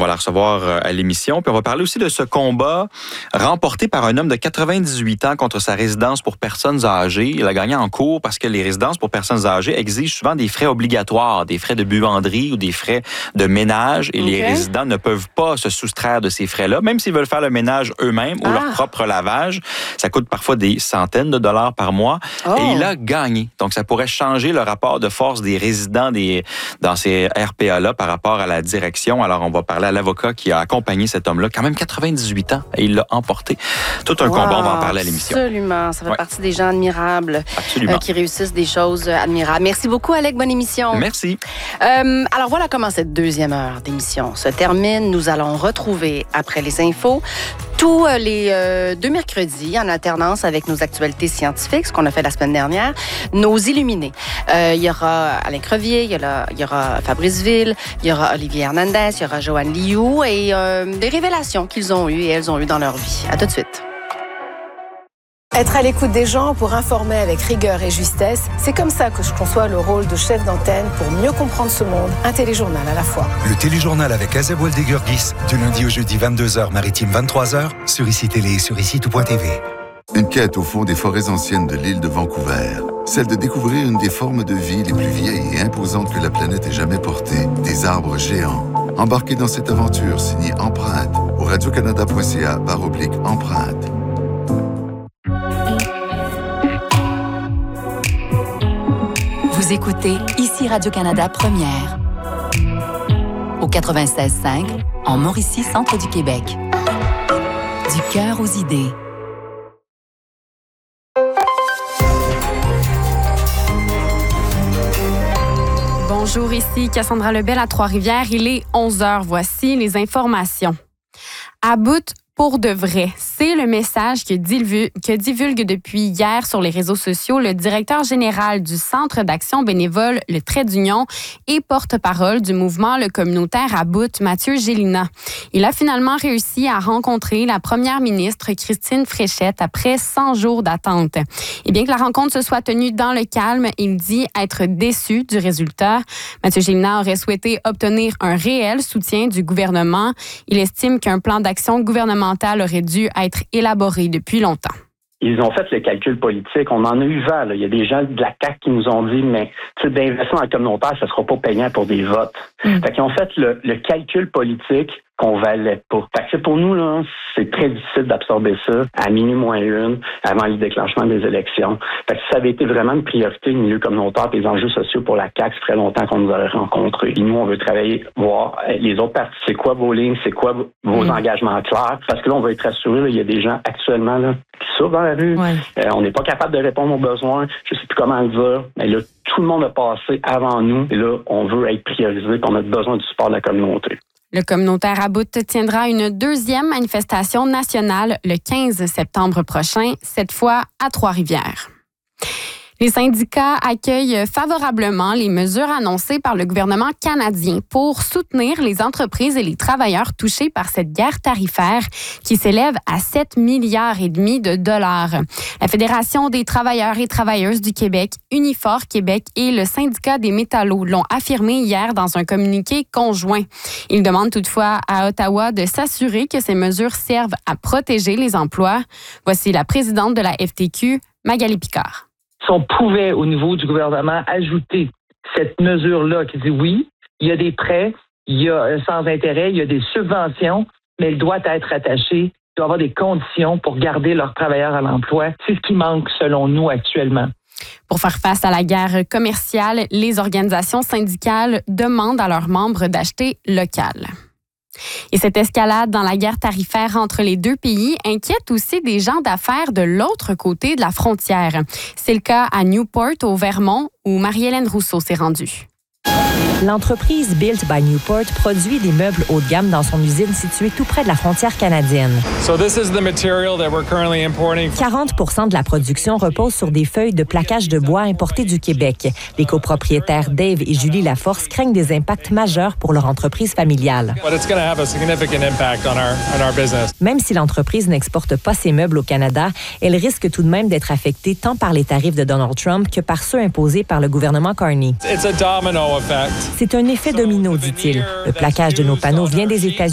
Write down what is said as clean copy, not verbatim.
va la recevoir à l'émission. Puis on va parler aussi de ce combat remporté par un homme de 98 ans contre sa résidence pour personnes âgées. Il a gagné en cours parce que les résidences pour personnes âgées exigent souvent des frais obligatoires, des frais de buanderie ou des frais de ménage. Et les résidents ne peuvent pas se soustraire de ces frais-là, même s'ils veulent faire le ménage eux-mêmes ou leur propre lavage. Ça coûte parfois des centaines de dollars par mois. Et il a gagné. Donc, ça pourrait changer le rapport de force des résidents dans ces RPA-là par rapport à la direction. Alors, on va parler à l'avocat qui a accompagné cet homme-là, quand même 98 ans, et il l'a emporté. Tout un combat, on va en parler à l'émission. Absolument. Ça fait partie des gens admirables qui réussissent des choses admirables. Merci beaucoup, Alec. Bonne émission. Merci. Alors, voilà comment cette deuxième heure d'émission se termine. Nous allons retrouver, après les infos, tous les 2 mercredis, en alternance avec nos actualités scientifiques, ce qu'on a fait la semaine dernière, nos illuminés. Il y aura Alain Crevier, il y aura Fabrice Ville, il y aura Olivier Hernandez, il y aura Joanne Liou et des révélations qu'ils ont eues et elles ont eues dans leur vie. À tout de suite. Être à l'écoute des gens pour informer avec rigueur et justesse, c'est comme ça que je conçois le rôle de chef d'antenne pour mieux comprendre ce monde. Un téléjournal à la fois. Le téléjournal avec Azeb Waldegurgis, du lundi au jeudi 22h, maritime 23h, sur ICI Télé et sur ICI-tout.tv. Une quête au fond des forêts anciennes de l'île de Vancouver. Celle de découvrir une des formes de vie les plus vieilles et imposantes que la planète ait jamais portées. Des arbres géants. Embarquez dans cette aventure signée Empreinte au radiocanada.ca/empreinte. Vous écoutez ici Radio-Canada Première. Au 96.5, en Mauricie, centre du Québec. Du cœur aux idées. Bonjour, ici Cassandra Lebel à Trois-Rivières. Il est 11h. Voici les informations. À bout pour de vrai, c'est le message que divulgue depuis hier sur les réseaux sociaux le directeur général du Centre d'action bénévole Le Trait d'Union et porte-parole du mouvement Le Communautaire à bout, Mathieu Gélina. Il a finalement réussi à rencontrer la première ministre Christine Fréchette après 100 jours d'attente. Et bien que la rencontre se soit tenue dans le calme, il dit être déçu du résultat. Mathieu Gélina aurait souhaité obtenir un réel soutien du gouvernement. Il estime qu'un plan d'action gouvernemental aurait dû être élaboré depuis longtemps. Ils ont fait le calcul politique. On en a eu vent. Là. Il y a des gens de la CAQ qui nous ont dit, mais d'investissement en communautaire, ça ne sera pas payant pour des votes. Fait qu'ils ont fait le calcul politique qu'on valait pas. Fait que pour nous, là, c'est très difficile d'absorber ça à minuit moins 1 avant le déclenchement des élections. Fait que si ça avait été vraiment une priorité, le milieu communautaire et les enjeux sociaux pour la CAQ, ça ferait longtemps qu'on nous aurait rencontrés. Et nous, on veut travailler, voir les autres partis, c'est quoi vos lignes, c'est quoi vos engagements clairs. Parce que là, on va être assuré, là, il y a des gens actuellement là, qui souffrent dans la rue. On n'est pas capable de répondre aux besoins. Je sais plus comment le dire. Mais là, tout le monde a passé avant nous. Et là, on veut être priorisé, qu'on a besoin du support de la communauté. Le Communautaire à bout tiendra une 2e manifestation nationale le 15 septembre prochain, cette fois à Trois-Rivières. Les syndicats accueillent favorablement les mesures annoncées par le gouvernement canadien pour soutenir les entreprises et les travailleurs touchés par cette guerre tarifaire qui s'élève à 7,5 milliards de dollars. La Fédération des travailleurs et travailleuses du Québec, Unifor Québec et le syndicat des métallos l'ont affirmé hier dans un communiqué conjoint. Ils demandent toutefois à Ottawa de s'assurer que ces mesures servent à protéger les emplois. Voici la présidente de la FTQ, Magali Picard. Si on pouvait, au niveau du gouvernement, ajouter cette mesure-là qui dit oui, il y a des prêts, il y a sans intérêt, il y a des subventions, mais elle doit être attachée, il doit y avoir des conditions pour garder leurs travailleurs à l'emploi. C'est ce qui manque, selon nous, actuellement. Pour faire face à la guerre commerciale, les organisations syndicales demandent à leurs membres d'acheter local. Et cette escalade dans la guerre tarifaire entre les deux pays inquiète aussi des gens d'affaires de l'autre côté de la frontière. C'est le cas à Newport, au Vermont, où Marie-Hélène Rousseau s'est rendue. L'entreprise Built by Newport produit des meubles haut de gamme dans son usine située tout près de la frontière canadienne. 40% de la production repose sur des feuilles de plaquage de bois importées du Québec. Les copropriétaires Dave et Julie Laforce craignent des impacts majeurs pour leur entreprise familiale. Même si l'entreprise n'exporte pas ses meubles au Canada, elle risque tout de même d'être affectée tant par les tarifs de Donald Trump que par ceux imposés par le gouvernement Carney. C'est un effet domino, dit-il. Le plaquage de nos panneaux vient des États-Unis.